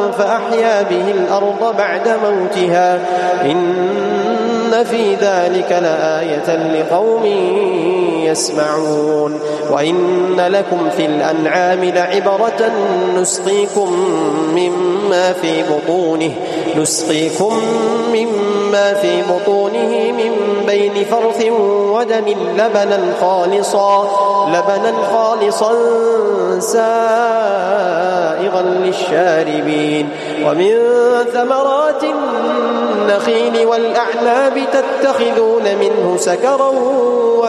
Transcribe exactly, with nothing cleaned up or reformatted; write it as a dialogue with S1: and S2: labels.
S1: فأحيا به الأرض بعد موتها إن في ذلك لآية لقوم يسمعون وإن لكم في الأنعام لعبرة نسقيكم مما في بطونه نسقيكم مما في بطونه من بين فرث ودم لبنا خالصا لبنا خالصا سائغا للشاربين ومن ثمرات النخيل والأعناب تتخذون منه سكرا